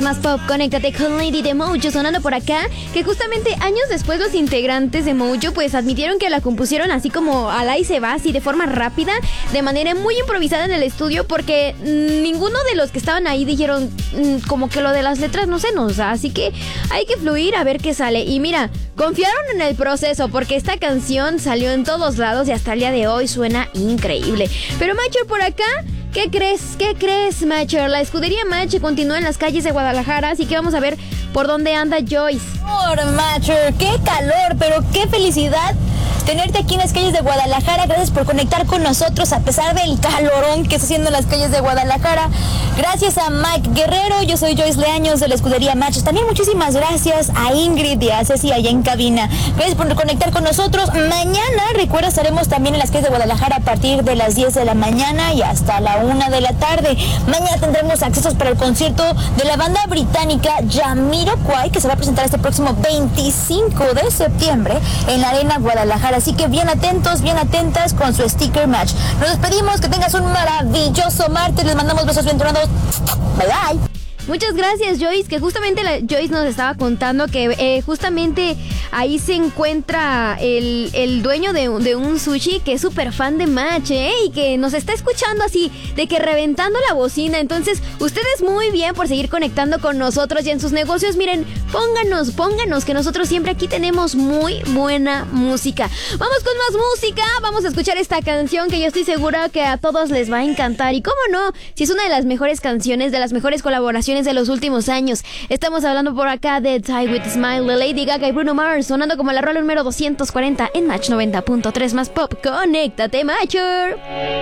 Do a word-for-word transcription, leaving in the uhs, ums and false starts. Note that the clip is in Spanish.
Más Pop, conéctate con Lady de Mojo sonando por acá, que justamente años después los integrantes de Mojo pues admitieron que la compusieron así como al ahí se va, así de forma rápida, de manera muy improvisada en el estudio, porque mmm, ninguno de los que estaban ahí dijeron mmm, como que lo de las letras no se nos da, así que hay que fluir a ver qué sale. Y mira, confiaron en el proceso porque esta canción salió en todos lados y hasta el día de hoy suena increíble. Pero Macher por acá, ¿qué crees? ¿Qué crees, Macher? La escudería Match continúa en las calles de Guadalajara, así que vamos a ver por dónde anda Joyce. Por Macher, qué calor, pero qué felicidad tenerte aquí en las calles de Guadalajara. Gracias por conectar con nosotros a pesar del calorón que está haciendo en las calles de Guadalajara. Gracias a Mike Guerrero, yo soy Joyce Leaños de la escudería Match. También muchísimas gracias a Ingrid y a Ceci allá en cabina. Gracias por conectar con nosotros. Mañana, recuerda, estaremos también en las calles de Guadalajara a partir de las diez de la mañana y hasta la una de la tarde. Mañana tendremos accesos para el concierto de la banda británica Jamiroquai, que se va a presentar este próximo veinticinco de septiembre en la Arena Guadalajara. Así que bien atentos, bien atentas con su sticker match. Nos despedimos, que tengas un maravilloso martes. Les mandamos besos bien tronados. Bye bye. Muchas gracias, Joyce, que justamente la Joyce nos estaba contando que eh, justamente ahí se encuentra el, el dueño de, de un sushi que es súper fan de Match, ¿eh? Y que nos está escuchando así, de que reventando la bocina. Entonces, ustedes muy bien por seguir conectando con nosotros y en sus negocios, miren, pónganos, pónganos, que nosotros siempre aquí tenemos muy buena música. Vamos con más música, vamos a escuchar esta canción que yo estoy segura que a todos les va a encantar. Y cómo no, si es una de las mejores canciones, de las mejores colaboraciones de los últimos años. Estamos hablando por acá de Die With Smile de Lady Gaga y Bruno Mars, sonando como la rola número doscientos cuarenta en Match noventa punto tres Más Pop. Conéctate, Matcher.